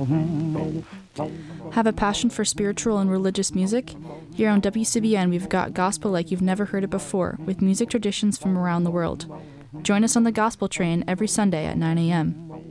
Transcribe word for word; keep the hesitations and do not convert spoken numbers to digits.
Have a passion for spiritual and religious music? Here on W C B N, we've got gospel like you've never heard it before, with music traditions from around the world. Join us on the Gospel Train every Sunday at nine a.m.